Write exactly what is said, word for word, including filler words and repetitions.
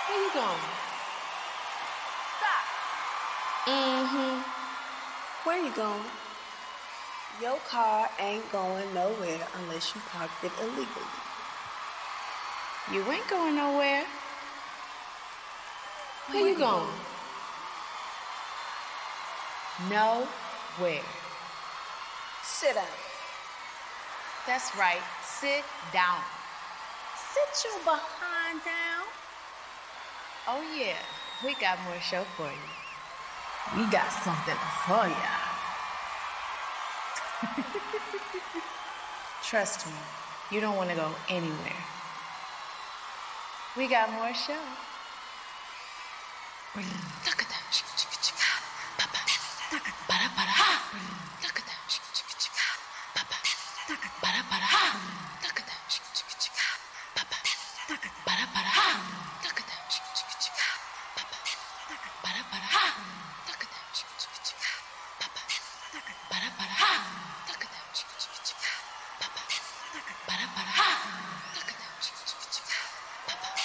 Where you going? Stop. Mm-hmm. Where you going? Your car ain't going nowhere unless you parked it illegally. You ain't going nowhere. Where, Where you going? going? Nowhere. Sit down. That's right. Sit down. Sit your behind down. Oh, yeah. We got more show for you. We got something for ya. Trust me, you don't want to go anywhere. We got more show. Look at that.